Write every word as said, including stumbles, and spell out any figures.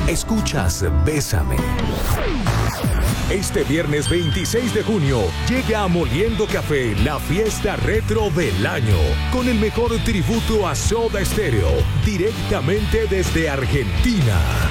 Escuchas Bésame. Este viernes veintiséis de junio llega a Moliendo Café la fiesta retro del año, con el mejor tributo a Soda Stereo, directamente desde Argentina.